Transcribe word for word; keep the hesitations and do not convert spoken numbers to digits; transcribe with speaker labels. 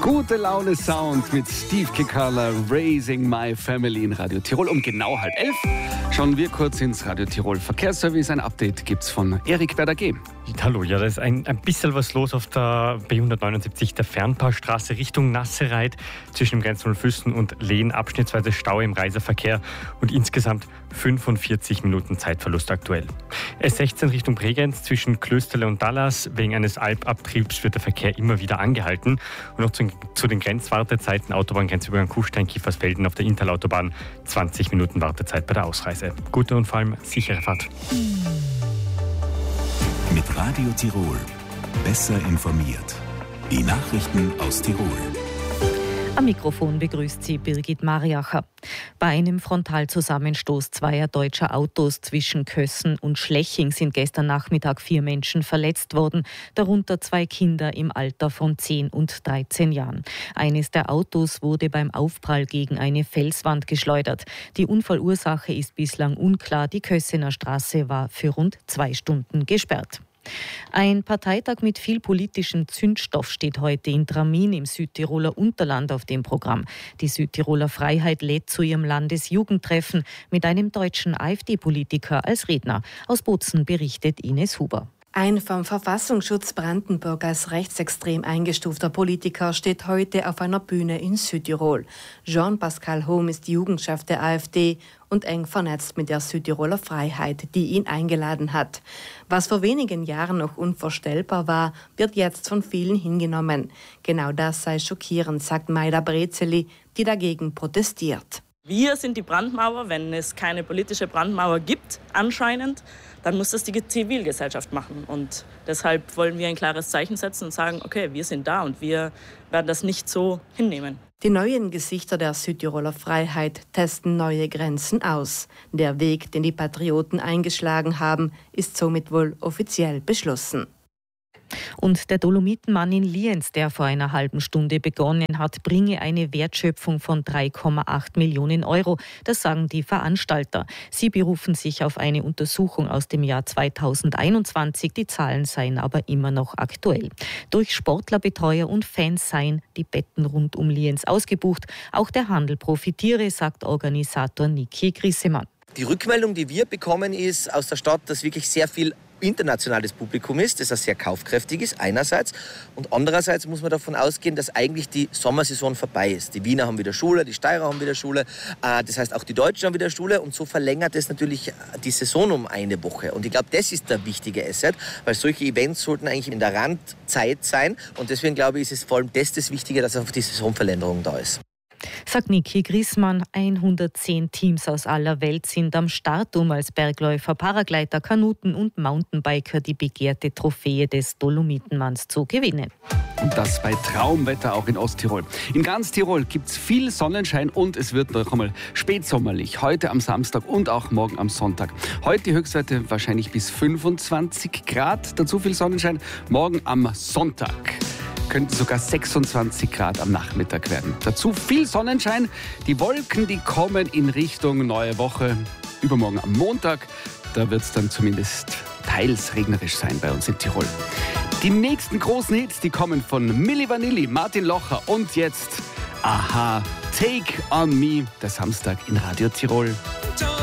Speaker 1: Gute Laune Sound mit Steve Kekala, Raising My Family in Radio Tirol. Um genau halb elf schauen wir kurz ins Radio Tirol Verkehrsservice. Ein Update gibt's von Erik Werder-G.
Speaker 2: Hallo, ja, da ist ein, ein bisschen was los auf der B hundertneunundsiebzig, der Fernpaarstraße Richtung Nassereit zwischen dem Grenzen Füssen und Lehn, abschnittsweise Stau im Reiseverkehr und insgesamt fünfundvierzig Minuten Zeitverlust aktuell. S sechzehn Richtung Bregenz zwischen Klösterle und Dallas, wegen eines Alpabtriebs wird der Verkehr immer wieder angehalten. Und noch zu, zu den Grenzwartezeiten, Autobahngrenzübergang Kufstein-Kiefersfelden auf der Interlautobahn, zwanzig Minuten Wartezeit bei der Ausreise. Gute und vor allem sichere Fahrt.
Speaker 3: Mit Radio Tirol. Besser informiert. Die Nachrichten aus Tirol.
Speaker 4: Am Mikrofon begrüßt sie Birgit Mariacher. Bei einem Frontalzusammenstoß zweier deutscher Autos zwischen Kössen und Schleching sind gestern Nachmittag vier Menschen verletzt worden, darunter zwei Kinder im Alter von zehn und dreizehn Jahren. Eines der Autos wurde beim Aufprall gegen eine Felswand geschleudert. Die Unfallursache ist bislang unklar. Die Kössener Straße war für rund zwei Stunden gesperrt. Ein Parteitag mit viel politischem Zündstoff steht heute in Tramin im Südtiroler Unterland auf dem Programm. Die Südtiroler Freiheit lädt zu ihrem Landesjugendtreffen mit einem deutschen AfD-Politiker als Redner. Aus Bozen berichtet Ines Huber.
Speaker 5: Ein vom Verfassungsschutz Brandenburg als rechtsextrem eingestufter Politiker steht heute auf einer Bühne in Südtirol. Jean-Pascal Hohm ist Jugendchef der AfD und eng vernetzt mit der Südtiroler Freiheit, die ihn eingeladen hat. Was vor wenigen Jahren noch unvorstellbar war, wird jetzt von vielen hingenommen. Genau das sei schockierend, sagt Maida Brezeli, die dagegen protestiert.
Speaker 6: Wir sind die Brandmauer. Wenn es keine politische Brandmauer gibt, anscheinend, dann muss das die Zivilgesellschaft machen. Und deshalb wollen wir ein klares Zeichen setzen und sagen, okay, wir sind da und wir werden das nicht so hinnehmen.
Speaker 5: Die neuen Gesichter der Südtiroler Freiheit testen neue Grenzen aus. Der Weg, den die Patrioten eingeschlagen haben, ist somit wohl offiziell beschlossen.
Speaker 4: Und der Dolomitenmann in Lienz, der vor einer halben Stunde begonnen hat, bringe eine Wertschöpfung von drei Komma acht Millionen Euro. Das sagen die Veranstalter. Sie berufen sich auf eine Untersuchung aus dem Jahr zweitausendeinundzwanzig. Die Zahlen seien aber immer noch aktuell. Durch Sportlerbetreuer und Fans seien die Betten rund um Lienz ausgebucht. Auch der Handel profitiere, sagt Organisator Niki Grissemann.
Speaker 7: Die Rückmeldung, die wir bekommen, ist aus der Stadt, dass wirklich sehr viel internationales Publikum ist, das sehr kaufkräftig ist, einerseits. Und andererseits muss man davon ausgehen, dass eigentlich die Sommersaison vorbei ist. Die Wiener haben wieder Schule, die Steirer haben wieder Schule, das heißt auch die Deutschen haben wieder Schule und so verlängert es natürlich die Saison um eine Woche. Und ich glaube, das ist der wichtige Asset, weil solche Events sollten eigentlich in der Randzeit sein und deswegen glaube ich, ist es vor allem das das Wichtige, dass einfach die Saisonverlängerung da ist.
Speaker 4: Sagt Niki Grissmann, hundertzehn Teams aus aller Welt sind am Start, um als Bergläufer, Paragleiter, Kanuten und Mountainbiker die begehrte Trophäe des Dolomitenmanns zu gewinnen.
Speaker 1: Und das bei Traumwetter auch in Osttirol. In ganz Tirol gibt es viel Sonnenschein und es wird noch einmal spätsommerlich. Heute am Samstag und auch morgen am Sonntag. Heute die Höchstwerte wahrscheinlich bis fünfundzwanzig Grad. Dazu viel Sonnenschein. Morgen am Sonntag könnten sogar sechsundzwanzig Grad am Nachmittag werden. Dazu viel Sonnenschein. Die Wolken, die kommen in Richtung neue Woche. Übermorgen am Montag. Da wird es dann zumindest teils regnerisch sein bei uns in Tirol. Die nächsten großen Hits, die kommen von Milli Vanilli, Martin Locher und jetzt Aha, Take on Me, der Samstag in Radio Tirol.